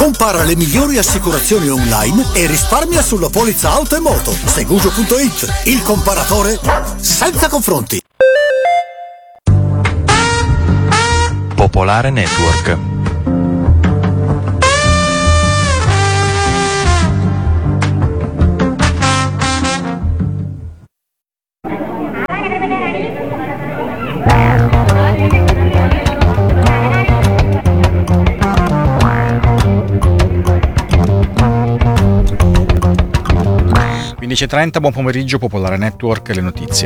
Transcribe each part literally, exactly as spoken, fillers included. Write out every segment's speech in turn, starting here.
Compara le migliori assicurazioni online e risparmia sulla polizza auto e moto. Segugio punto it, il comparatore senza confronti. Popolare Network. quindici e trenta, buon pomeriggio, Popolare Network, le notizie.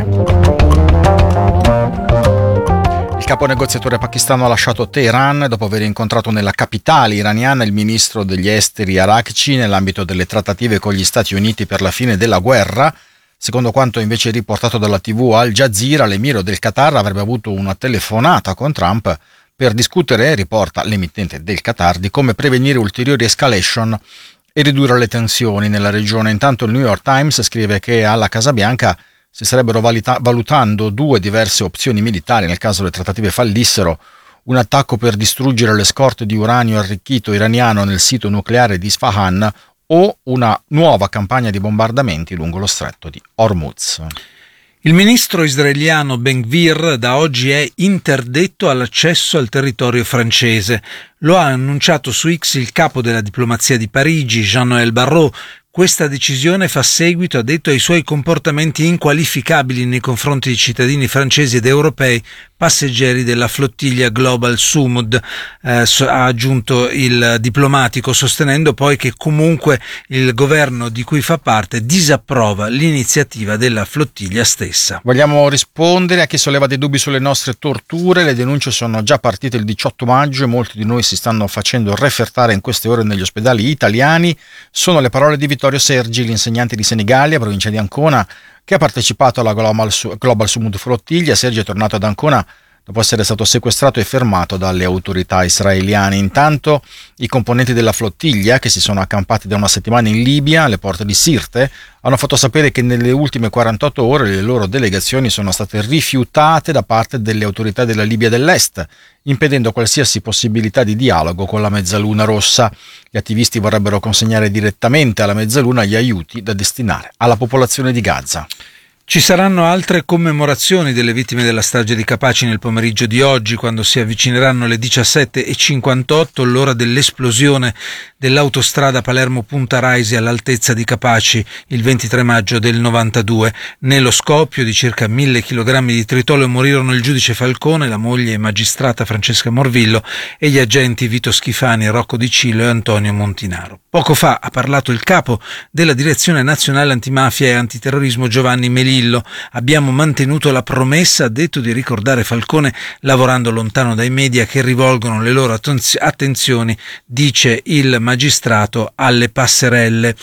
Il capo negoziatore pakistano ha lasciato Teheran dopo aver incontrato nella capitale iraniana il ministro degli esteri Araghchi nell'ambito delle trattative con gli Stati Uniti per la fine della guerra. Secondo quanto invece riportato dalla tivù Al Jazeera, l'emiro del Qatar avrebbe avuto una telefonata con Trump per discutere, riporta l'emittente del Qatar, di come prevenire ulteriori escalation e ridurre le tensioni nella regione. Intanto il New York Times scrive che alla Casa Bianca si starebbero valita- valutando due diverse opzioni militari nel caso le trattative fallissero: un attacco per distruggere le scorte di uranio arricchito iraniano nel sito nucleare di Isfahan o una nuova campagna di bombardamenti lungo lo stretto di Hormuz. Il ministro israeliano Ben-Gvir da oggi è interdetto all'accesso al territorio francese. Lo ha annunciato su X il capo della diplomazia di Parigi, Jean-Noël Barrot. Questa decisione fa seguito, ha detto, ai suoi comportamenti inqualificabili nei confronti di cittadini francesi ed europei passeggeri della flottiglia Global Sumud, eh, ha aggiunto il diplomatico, sostenendo poi che comunque il governo di cui fa parte disapprova l'iniziativa della flottiglia stessa. Vogliamo rispondere a chi solleva dei dubbi sulle nostre torture. Le denunce sono già partite il diciotto maggio e molti di noi si stanno facendo refertare in queste ore negli ospedali italiani. Sono le parole di Vittorio Sergi, l'insegnante di Senigallia, provincia di Ancona, che ha partecipato alla Global, Global Sumud Flottiglia. Sergi è tornato ad Ancona dopo essere stato sequestrato e fermato dalle autorità israeliane. Intanto i componenti della flottiglia, che si sono accampati da una settimana in Libia alle porte di Sirte, hanno fatto sapere che nelle ultime quarantotto ore le loro delegazioni sono state rifiutate da parte delle autorità della Libia dell'Est, impedendo qualsiasi possibilità di dialogo con la Mezzaluna Rossa. Gli attivisti vorrebbero consegnare direttamente alla Mezzaluna gli aiuti da destinare alla popolazione di Gaza. Ci saranno altre commemorazioni delle vittime della strage di Capaci nel pomeriggio di oggi, quando si avvicineranno le diciassette e cinquantotto, l'ora dell'esplosione dell'autostrada Palermo-Punta Raisi all'altezza di Capaci il ventitré maggio del novantadue. Nello scoppio di circa mille chilogrammi di tritolo morirono il giudice Falcone, la moglie e magistrata Francesca Morvillo e gli agenti Vito Schifani, Rocco Di Cillo e Antonio Montinaro. Poco fa ha parlato il capo della Direzione Nazionale Antimafia e Antiterrorismo Giovanni Melillo. Abbiamo mantenuto la promessa, ha detto, di ricordare Falcone lavorando lontano dai media che rivolgono le loro attenzioni, dice il magistrato, alle passerelle.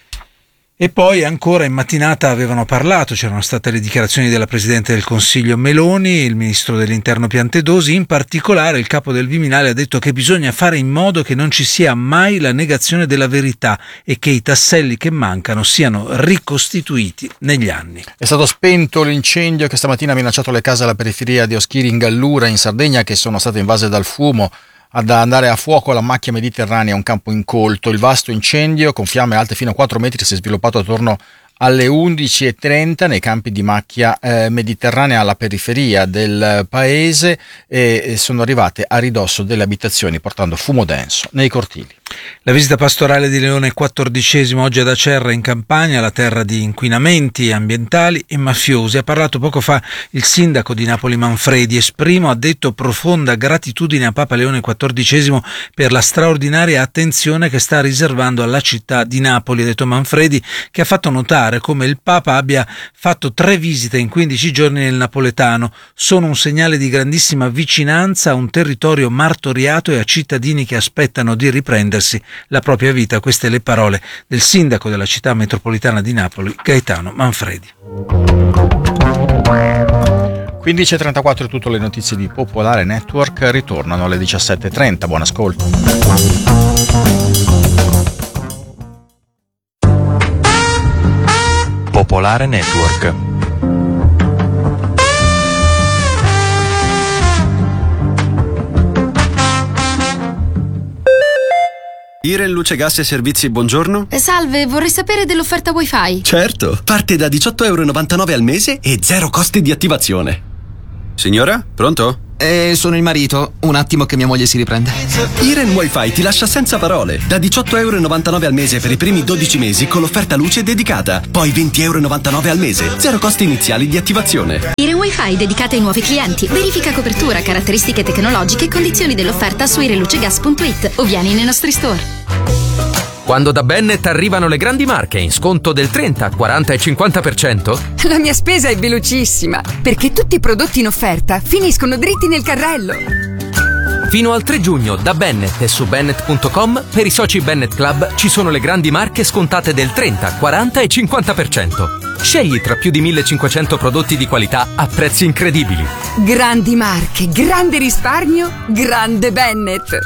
E poi ancora in mattinata avevano parlato, c'erano state le dichiarazioni della Presidente del Consiglio Meloni, il Ministro dell'Interno Piantedosi, in particolare il capo del Viminale ha detto che bisogna fare in modo che non ci sia mai la negazione della verità e che i tasselli che mancano siano ricostituiti negli anni. È stato spento l'incendio che stamattina ha minacciato le case alla periferia di Oschiri in Gallura, in Sardegna, che sono state invase dal fumo. Ad andare a fuoco la macchia mediterranea, un campo incolto. Il vasto incendio, con fiamme alte fino a quattro metri, si è sviluppato attorno alle undici e trenta nei campi di macchia eh, mediterranea alla periferia del paese e, e sono arrivate a ridosso delle abitazioni, portando fumo denso nei cortili. La visita pastorale di Leone quattordicesimo oggi ad Acerra in Campania, la terra di inquinamenti ambientali e mafiosi. Ha parlato poco fa il sindaco di Napoli Manfredi. Esprimo, ha detto, profonda gratitudine a Papa Leone quattordicesimo per la straordinaria attenzione che sta riservando alla città di Napoli, ha detto Manfredi, che ha fatto notare come il Papa abbia fatto tre visite in quindici giorni nel napoletano. Sono un segnale di grandissima vicinanza a un territorio martoriato e a cittadini che aspettano di riprendersi la propria vita. Queste le parole del sindaco della città metropolitana di Napoli, Gaetano Manfredi. quindici e trentaquattro è tutte le notizie di Popolare Network, ritornano alle diciassette e trenta. Buon ascolto. Popolare Network. Iren Luce Gas e Servizi, buongiorno. Salve, vorrei sapere dell'offerta wifi. Certo, parte da diciotto euro e novantanove al mese e zero costi di attivazione. Signora, pronto? Eh, sono il marito, un attimo che mia moglie si riprende. Iren Wi-Fi ti lascia senza parole. Da diciotto euro e novantanove al mese per i primi dodici mesi con l'offerta luce dedicata. Poi venti euro e novantanove al mese, zero costi iniziali di attivazione. Iren Wi-Fi dedicata ai nuovi clienti. Verifica copertura, caratteristiche tecnologiche e condizioni dell'offerta su irenlucegas punto it o vieni nei nostri store. Quando da Bennett arrivano le grandi marche in sconto del trenta, quaranta e cinquanta per cento? La mia spesa è velocissima, perché tutti i prodotti in offerta finiscono dritti nel carrello. Fino al tre giugno da Bennett e su bennett punto com per i soci Bennett Club ci sono le grandi marche scontate del trenta, quaranta e cinquanta per cento. Scegli tra più di millecinquecento prodotti di qualità a prezzi incredibili. Grandi marche, grande risparmio, grande Bennett.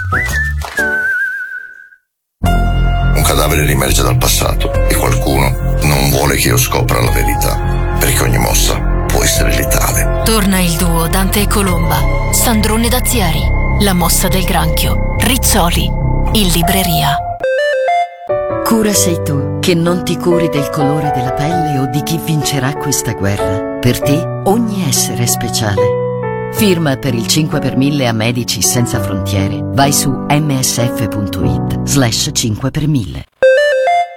Un cadavere riemerge dal passato e qualcuno non vuole che io scopra la verità, perché ogni mossa può essere letale. Torna il duo Dante e Colomba, Sandrone Dazieri, La mossa del granchio, Rizzoli, in libreria. Cura sei tu, che non ti curi del colore della pelle o di chi vincerà questa guerra. Per te ogni essere è speciale. Firma per il cinque per mille a Medici Senza Frontiere. Vai su emme esse effe punto it slash cinque per mille.